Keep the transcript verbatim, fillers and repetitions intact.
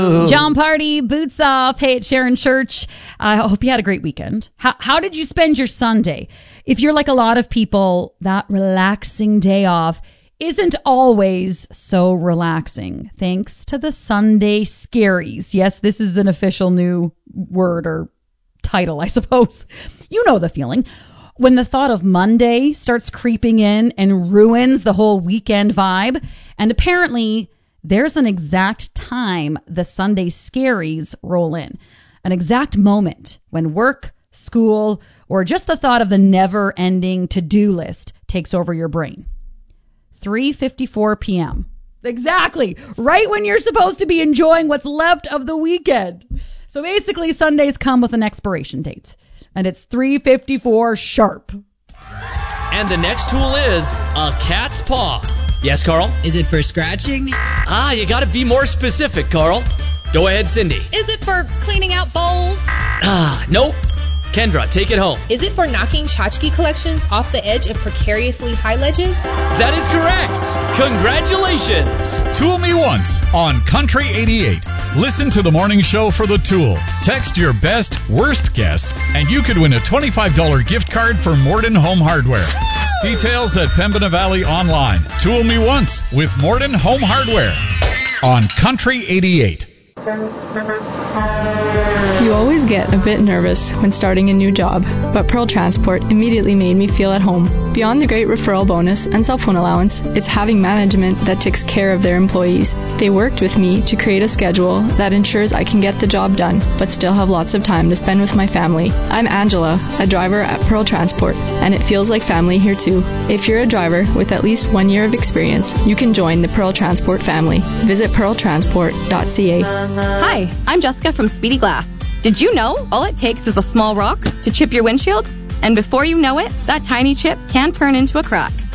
John Party, boots off. Hey, it's Sharon Church. I hope you had a great weekend. How, how did you spend your Sunday? If you're like a lot of people, that relaxing day off isn't always so relaxing, thanks to the Sunday scaries. Yes, this is an official new word or title, I suppose. You know the feeling. When the thought of Monday starts creeping in and ruins the whole weekend vibe. And apparently, there's an exact time the Sunday scaries roll in. An exact moment when work, school, or just the thought of the never-ending to-do list takes over your brain. three fifty-four p.m. Exactly. Right when you're supposed to be enjoying what's left of the weekend. So basically, Sundays come with an expiration date. And it's three fifty-four sharp. And the next tool is a cat's paw. Yes, Carl? Is it for scratching? Ah, you gotta be more specific, Carl. Go ahead, Cindy. Is it for cleaning out bowls? Ah, nope. Kendra, take it home. Is it for knocking tchotchke collections off the edge of precariously high ledges? That is correct. Congratulations. Tool Me Once on Country eighty-eight. Listen to the morning show for the tool. Text your best, worst guess, and you could win a twenty-five dollars gift card for Morden Home Hardware. Details at Pembina Valley Online. Tool Me Once with Morden Home Hardware on Country eighty-eight. You always get a bit nervous when starting a new job, but Pearl Transport immediately made me feel at home. Beyond the great referral bonus and cell phone allowance, it's having management that takes care of their employees. They worked with me to create a schedule that ensures I can get the job done, but still have lots of time to spend with my family. I'm Angela, a driver at Pearl Transport, and it feels like family here too. If you're a driver with at least one year of experience, you can join the Pearl Transport family. Visit pearl transport dot c a. Hi, I'm Jessica from Speedy Glass. Did you know all it takes is a small rock to chip your windshield? And before you know it, that tiny chip can turn into a crack.